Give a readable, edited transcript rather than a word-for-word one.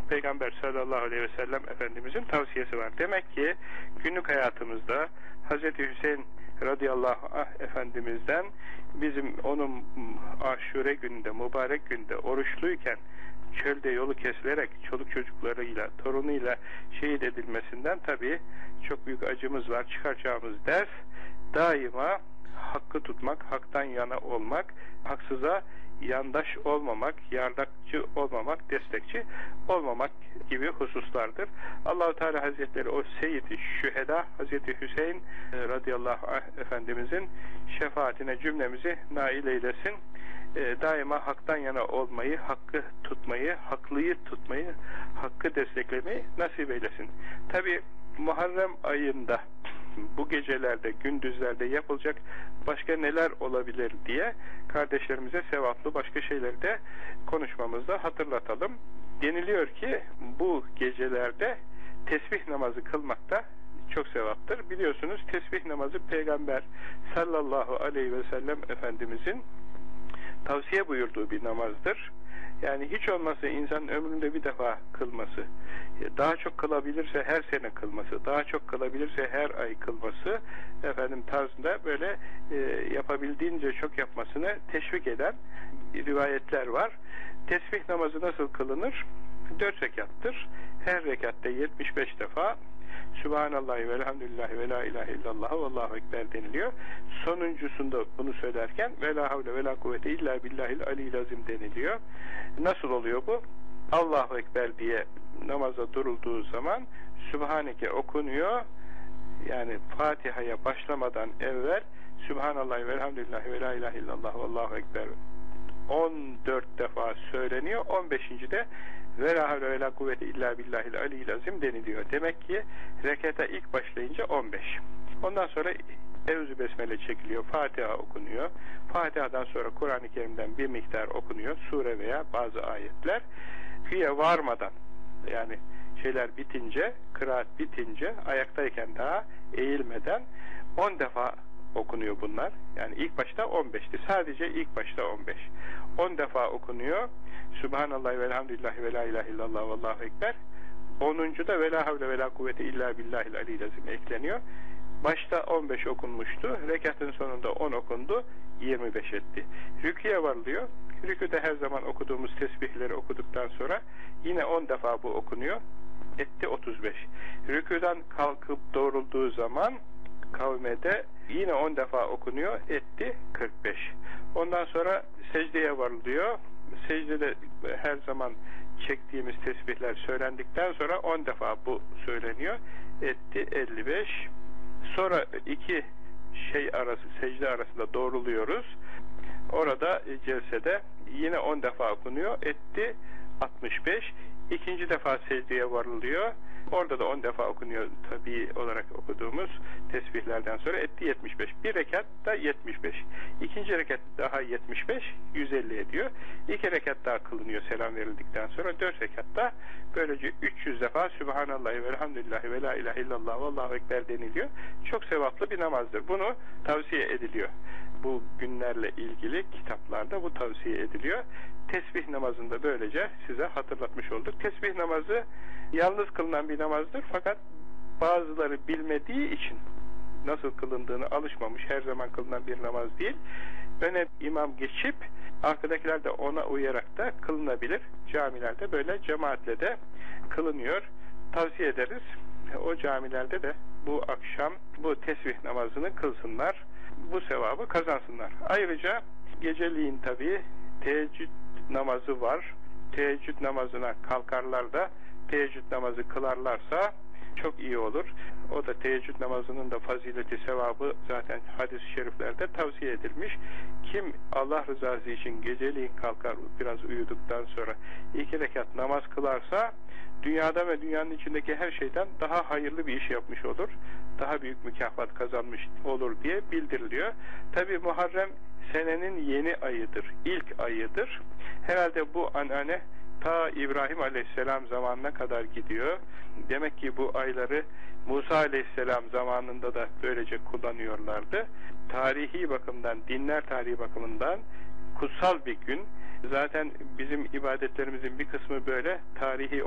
Peygamber sallallahu aleyhi ve sellem Efendimizin tavsiyesi var. Demek ki günlük hayatımızda Hz. Hüseyin radıyallahu anh Efendimiz'den bizim onun aşure gününde, mübarek günde oruçluyken çölde yolu kesilerek çoluk çocuklarıyla, torunuyla şehit edilmesinden tabii çok büyük acımız var. Çıkaracağımız ders daima hakkı tutmak, haktan yana olmak, haksıza yandaş olmamak, yardakçı olmamak, destekçi olmamak gibi hususlardır. Allah-u Teala Hazretleri o Seyyid-i Şüheda Hazreti Hüseyin radıyallahu anh Efendimizin şefaatine cümlemizi nail eylesin. Daima haktan yana olmayı, hakkı tutmayı, haklıyı tutmayı, hakkı desteklemeyi nasip eylesin. Tabi Muharrem ayında bu gecelerde, gündüzlerde yapılacak başka neler olabilir diye kardeşlerimize sevaplı başka şeyleri de konuşmamızda hatırlatalım. Deniliyor ki bu gecelerde tesbih namazı kılmakta çok sevaptır. Biliyorsunuz tesbih namazı Peygamber sallallahu aleyhi ve sellem Efendimizin tavsiye buyurduğu bir namazdır. Yani hiç olmazsa insanın ömründe bir defa kılması, daha çok kılabilirse her sene kılması, daha çok kılabilirse her ay kılması tarzında böyle yapabildiğince çok yapmasını teşvik eden rivayetler var. Tesbih namazı nasıl kılınır? 4 rekattır. Her rekatta 75 defa Sübhanallahi ve elhamdülillahi ve la ilahe illallah ve allahu ekber deniliyor. Sonuncusunda bunu söylerken ve la havle ve la kuvvete illa billahil aliyyil azim deniliyor. Nasıl oluyor bu? Allahu ekber diye namaza durulduğu zaman Sübhaneke okunuyor. Yani Fatiha'ya başlamadan evvel Sübhanallahi ve elhamdülillahi ve la ilahe illallah ve allahu ekber 14 defa söyleniyor. 15. de ve la havle ve la kuvvete illa billahil aliyyil azim deniliyor. Demek ki rekata ilk başlayınca 15. Ondan sonra Evzu Besmele çekiliyor. Fatiha okunuyor. Fatiha'dan sonra Kur'an-ı Kerim'den bir miktar okunuyor. Sure veya bazı ayetler. Hüye varmadan yani şeyler bitince, kıraat bitince ayaktayken daha eğilmeden 10 defa okunuyor bunlar. Yani ilk başta 15'ti. Sadece ilk başta 15. 10 defa okunuyor. Subhanallah ve elhamdülillahi ve la ilahe illallah ve allahu ekber. 10. da ve la havle ve la kuvvete illa billahil aliyyil azim ekleniyor. Başta 15 okunmuştu. Rekatın sonunda 10 okundu. 25 etti. Rüküye varılıyor. Rüküde her zaman okuduğumuz tesbihleri okuduktan sonra yine 10 defa bu okunuyor. Etti 35. Rüküden kalkıp doğrulduğu zaman kavmede yine 10 defa okunuyor. Etti 45. Ondan sonra secdeye varılıyor. Secdede her zaman çektiğimiz tesbihler söylendikten sonra 10 defa bu söyleniyor. Etti 55. Sonra iki secde arasında doğruluyoruz. Orada celsede yine 10 defa okunuyor. Etti 65. İkinci defa secdeye varılıyor. Orada da 10 defa okunuyor tabii olarak okuduğumuz tesbihlerden sonra etti 75. Bir rekat da 75. İkinci rekat daha 75, 150 ediyor. 2 rekat daha kılınıyor selam verildikten sonra. 4 rekatta böylece 300 defa Sübhanallahi ve elhamdülillahi ve la ilahe illallah ve allahu ekber deniliyor. Çok sevaplı bir namazdır. Bunu tavsiye ediliyor. Bu günlerle ilgili kitaplarda bu tavsiye ediliyor. Tesbih namazında böylece size hatırlatmış olduk. Tesbih namazı yalnız kılınan bir namazdır fakat bazıları bilmediği için nasıl kılındığını alışmamış, her zaman kılınan bir namaz değil. Öne imam geçip arkadakiler de ona uyarak da kılınabilir. Camilerde böyle cemaatle de kılınıyor. Tavsiye ederiz. O camilerde de bu akşam bu tesbih namazını kılsınlar. Bu sevabı kazansınlar. Ayrıca geceliğin tabii teheccüd namazı var. Teheccüd namazına kalkarlar da teheccüd namazı kılarlarsa çok iyi olur. O da teheccüd namazının da fazileti, sevabı zaten hadis-i şeriflerde tavsiye edilmiş. Kim Allah rızası için geceliğin kalkar biraz uyuduktan sonra 2 rekat namaz kılarsa dünyada ve dünyanın içindeki her şeyden daha hayırlı bir iş yapmış olur. Daha büyük mükafat kazanmış olur diye bildiriliyor. Tabi Muharrem senenin yeni ayıdır. İlk ayıdır. Herhalde bu anane ta İbrahim Aleyhisselam zamanına kadar gidiyor. Demek ki bu ayları Musa Aleyhisselam zamanında da böylece kullanıyorlardı. Tarihi bakımdan, dinler tarihi bakımından kutsal bir gün. Zaten bizim ibadetlerimizin bir kısmı böyle tarihi